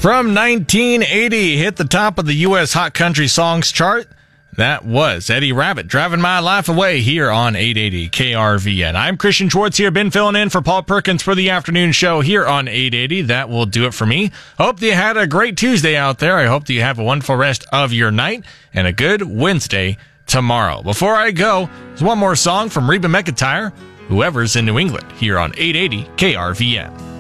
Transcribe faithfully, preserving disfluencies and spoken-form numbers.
From nineteen eighty, hit the top of the U S Hot Country Songs chart. That was Eddie Rabbitt, Driving My Life Away, here on eight eighty K R V N. I'm Christian Schwartz here, been filling in for Paul Perkins for the afternoon show here on eight eighty. That will do it for me. Hope that you had a great Tuesday out there. I hope that you have a wonderful rest of your night and a good Wednesday tomorrow. Before I go, there's one more song from Reba McEntire, Whoever's in New England, here on eight eighty K R V N.